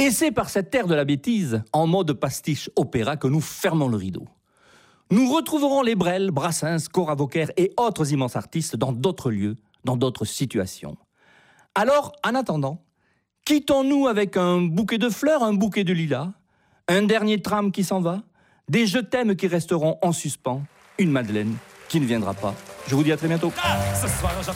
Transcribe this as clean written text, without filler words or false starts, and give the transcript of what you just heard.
Et c'est par cette ère de la bêtise, en mode pastiche opéra, que nous fermons le rideau. Nous retrouverons les Brel, Brassens, Cora Vauquer et autres immenses artistes dans d'autres lieux, dans d'autres situations. Alors, en attendant, quittons-nous avec un bouquet de fleurs, un bouquet de lilas, un dernier tram qui s'en va, des je t'aime qui resteront en suspens, une Madeleine qui ne viendra pas. Je vous dis à très bientôt. Ce soir,